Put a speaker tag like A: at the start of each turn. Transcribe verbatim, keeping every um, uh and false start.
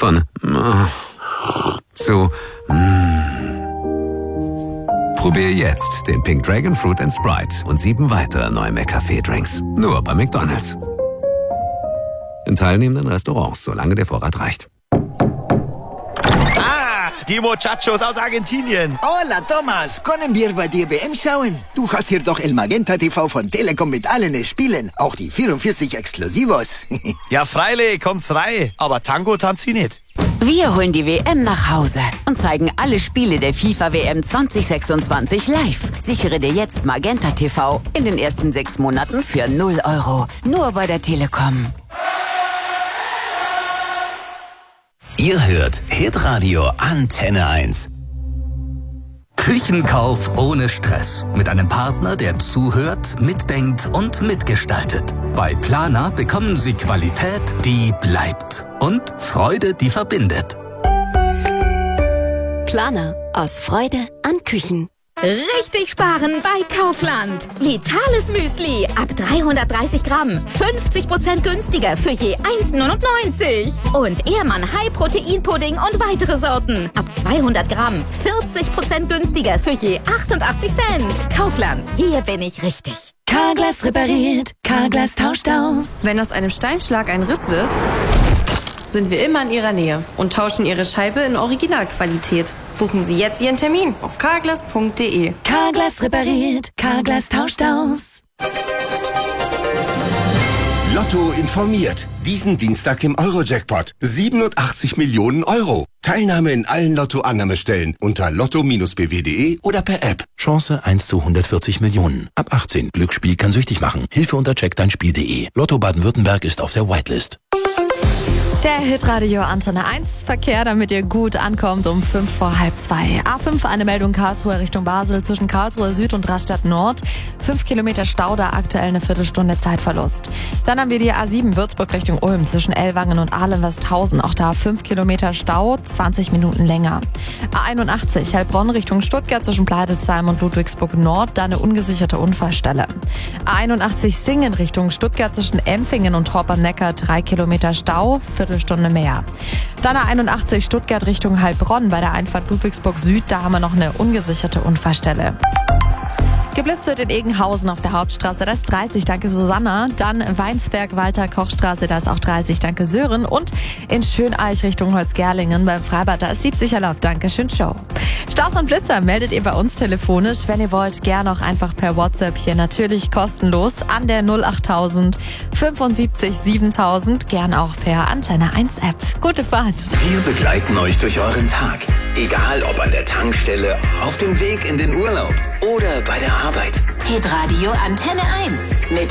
A: Von mm, zu mm. Probier jetzt den Pink Dragon Fruit and Sprite und sieben weitere neue McCafé-Drinks. Nur bei McDonald's. In teilnehmenden Restaurants, solange der Vorrat reicht.
B: Ah, die Muchachos aus Argentinien.
C: Hola, Thomas. Können wir bei dir W M schauen? Du hast hier doch El Magenta T V von Telekom mit allen Spielen. Auch die vierundvierzig Exklusivos.
B: Ja, freilich, kommt's rein. Aber Tango tanzt sie nicht.
D: Wir holen die W M nach Hause und zeigen alle Spiele der FIFA W M zwanzig sechsundzwanzig live. Sichere dir jetzt Magenta T V in den ersten sechs Monaten für null Euro. Nur bei der Telekom.
E: Ihr hört Hitradio Antenne eins. Küchenkauf ohne Stress. Mit einem Partner, der zuhört, mitdenkt und mitgestaltet. Bei Planer bekommen Sie Qualität, die bleibt. Und Freude, die verbindet.
F: Planer. Aus Freude an Küchen.
G: Richtig sparen bei Kaufland. Vitales Müsli ab dreihundertdreißig Gramm. fünfzig Prozent günstiger für je eins neunundneunzig. Und Ehrmann High Protein Pudding und weitere Sorten. Ab zweihundert Gramm. vierzig Prozent günstiger für je achtundachtzig Cent. Kaufland. Hier bin ich richtig.
F: Carglass repariert. Carglass tauscht aus.
H: Wenn aus einem Steinschlag ein Riss wird, sind wir immer in Ihrer Nähe und tauschen Ihre Scheibe in Originalqualität. Buchen Sie jetzt Ihren Termin auf carglass punkt de.
F: Carglass repariert. Carglass tauscht aus.
I: Lotto informiert. Diesen Dienstag im Euro-Jackpot. siebenundachtzig Millionen Euro. Teilnahme in allen Lotto-Annahmestellen unter lotto Bindestrich b w punkt de oder per App.
J: Chance eins zu hundertvierzig Millionen. Ab achtzehn. Glücksspiel kann süchtig machen. Hilfe unter check dein Spiel punkt de. Lotto Baden-Württemberg ist auf der Whitelist.
K: Der Hitradio Antenne eins Verkehr, damit ihr gut ankommt, um fünf vor halb zwei. A fünf, eine Meldung Karlsruhe Richtung Basel zwischen Karlsruhe Süd und Rastatt Nord. Fünf Kilometer Stau, da aktuell eine Viertelstunde Zeitverlust. Dann haben wir die A sieben Würzburg Richtung Ulm zwischen Ellwangen und Ahlen-Westhausen. Auch da fünf Kilometer Stau, zwanzig Minuten länger. A einundachtzig Heilbronn Richtung Stuttgart zwischen Pleidelsheim und Ludwigsburg Nord, da eine ungesicherte Unfallstelle. A einundachtzig Singen Richtung Stuttgart zwischen Empfingen und Torp am Neckar, drei Kilometer Stau, Viertelstunde mehr. Dann A einundachtzig Stuttgart Richtung Heilbronn bei der Einfahrt Ludwigsburg Süd, da haben wir noch eine ungesicherte Unfallstelle. Geblitzt wird in Egenhausen auf der Hauptstraße, da ist dreißig, danke Susanna. Dann Weinsberg-Walter-Kochstraße, da ist auch dreißig, danke Sören. Und in Schöneich Richtung Holzgerlingen beim Freibad, da ist siebzig erlaubt, danke schön Show. Staus und Blitzer meldet ihr bei uns telefonisch. Wenn ihr wollt, gerne auch einfach per WhatsApp hier, natürlich kostenlos an der null achttausend fünfundsiebzig siebentausend, gern auch per Antenne eins App. Gute Fahrt.
E: Wir begleiten euch durch euren Tag. Egal ob an der Tankstelle, auf dem Weg in den Urlaub oder bei der Arbeit.
D: Hitradio Antenne eins mit